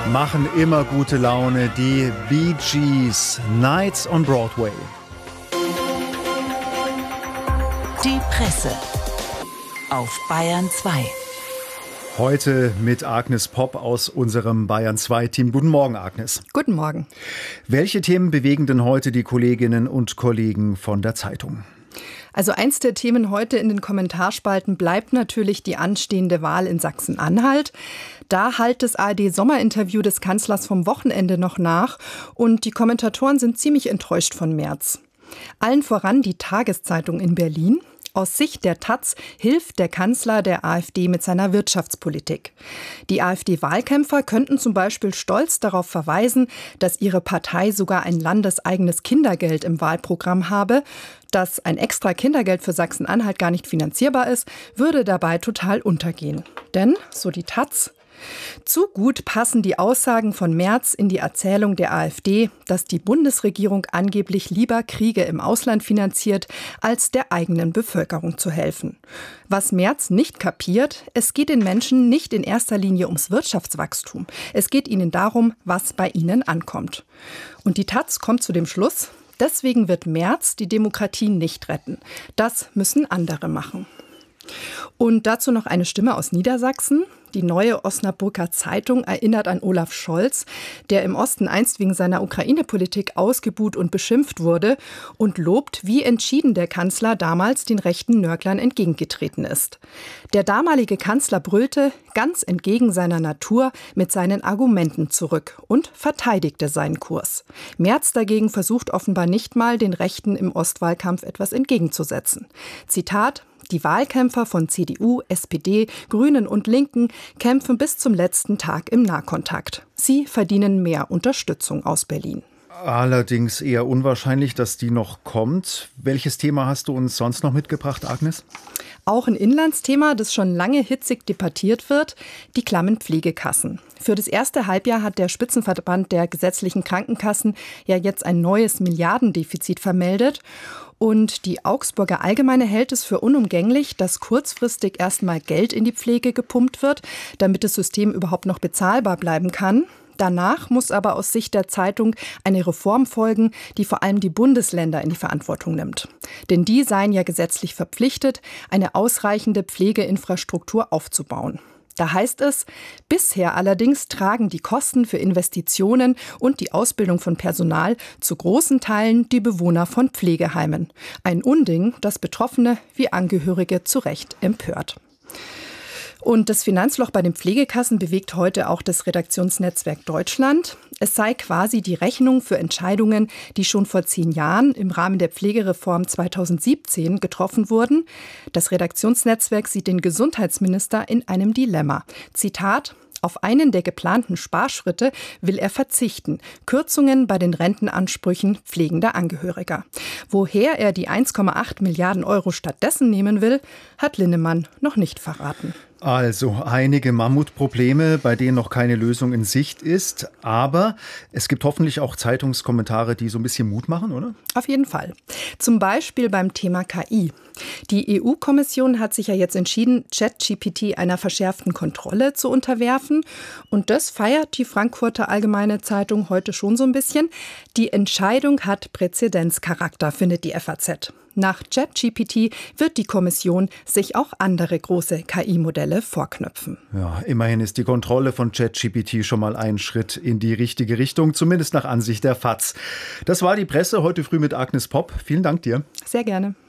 Machen immer gute Laune, die Bee Gees, Nights on Broadway. Die Presse auf Bayern 2. Heute mit Agnes Popp aus unserem Bayern 2 Team. Guten Morgen, Agnes. Guten Morgen. Welche Themen bewegen denn heute die Kolleginnen und Kollegen von der Zeitung? Also eins der Themen heute in den Kommentarspalten bleibt natürlich die anstehende Wahl in Sachsen-Anhalt. Da hallt das ARD-Sommerinterview des Kanzlers vom Wochenende noch nach und die Kommentatoren sind ziemlich enttäuscht von Merz. Allen voran die Tageszeitung in Berlin. Aus Sicht der taz hilft der Kanzler der AfD mit seiner Wirtschaftspolitik. Die AfD-Wahlkämpfer könnten zum Beispiel stolz darauf verweisen, dass ihre Partei sogar ein landeseigenes Kindergeld im Wahlprogramm habe. Dass ein extra Kindergeld für Sachsen-Anhalt gar nicht finanzierbar ist, würde dabei total untergehen. Denn, so die taz, zu gut passen die Aussagen von Merz in die Erzählung der AfD, dass die Bundesregierung angeblich lieber Kriege im Ausland finanziert, als der eigenen Bevölkerung zu helfen. Was Merz nicht kapiert, es geht den Menschen nicht in erster Linie ums Wirtschaftswachstum. Es geht ihnen darum, was bei ihnen ankommt. Und die taz kommt zu dem Schluss, deswegen wird Merz die Demokratie nicht retten. Das müssen andere machen. Und dazu noch eine Stimme aus Niedersachsen. Die Neue Osnabrücker Zeitung erinnert an Olaf Scholz, der im Osten einst wegen seiner Ukraine-Politik ausgebuht und beschimpft wurde und lobt, wie entschieden der Kanzler damals den rechten Nörglern entgegengetreten ist. Der damalige Kanzler brüllte, ganz entgegen seiner Natur, mit seinen Argumenten zurück und verteidigte seinen Kurs. Merz dagegen versucht offenbar nicht mal, den Rechten im Ostwahlkampf etwas entgegenzusetzen. Zitat: Die Wahlkämpfer von CDU, SPD, Grünen und Linken kämpfen bis zum letzten Tag im Nahkontakt. Sie verdienen mehr Unterstützung aus Berlin. Allerdings eher unwahrscheinlich, dass die noch kommt. Welches Thema hast du uns sonst noch mitgebracht, Agnes? Auch ein Inlandsthema, das schon lange hitzig debattiert wird, die klammen Pflegekassen. Für das erste Halbjahr hat der Spitzenverband der gesetzlichen Krankenkassen ja jetzt ein neues Milliardendefizit vermeldet. Und die Augsburger Allgemeine hält es für unumgänglich, dass kurzfristig erstmal Geld in die Pflege gepumpt wird, damit das System überhaupt noch bezahlbar bleiben kann. Danach muss aber aus Sicht der Zeitung eine Reform folgen, die vor allem die Bundesländer in die Verantwortung nimmt. Denn die seien ja gesetzlich verpflichtet, eine ausreichende Pflegeinfrastruktur aufzubauen. Da heißt es, bisher allerdings tragen die Kosten für Investitionen und die Ausbildung von Personal zu großen Teilen die Bewohner von Pflegeheimen. Ein Unding, das Betroffene wie Angehörige zu Recht empört. Und das Finanzloch bei den Pflegekassen bewegt heute auch das Redaktionsnetzwerk Deutschland. Es sei quasi die Rechnung für Entscheidungen, die schon vor 10 Jahren im Rahmen der Pflegereform 2017 getroffen wurden. Das Redaktionsnetzwerk sieht den Gesundheitsminister in einem Dilemma. Zitat: Auf einen der geplanten Sparschritte will er verzichten. Kürzungen bei den Rentenansprüchen pflegender Angehöriger. Woher er die 1,8 Milliarden Euro stattdessen nehmen will, hat Linnemann noch nicht verraten. Also einige Mammutprobleme, bei denen noch keine Lösung in Sicht ist. Aber es gibt hoffentlich auch Zeitungskommentare, die so ein bisschen Mut machen, oder? Auf jeden Fall. Zum Beispiel beim Thema KI. Die EU-Kommission hat sich ja jetzt entschieden, ChatGPT einer verschärften Kontrolle zu unterwerfen. Und das feiert die Frankfurter Allgemeine Zeitung heute schon so ein bisschen. Die Entscheidung hat Präzedenzcharakter, findet die FAZ. Nach ChatGPT wird die Kommission sich auch andere große KI-Modelle vorknöpfen. Ja, immerhin ist die Kontrolle von ChatGPT schon mal ein Schritt in die richtige Richtung, zumindest nach Ansicht der FAZ. Das war die Presse heute früh mit Agnes Popp. Vielen Dank dir. Sehr gerne.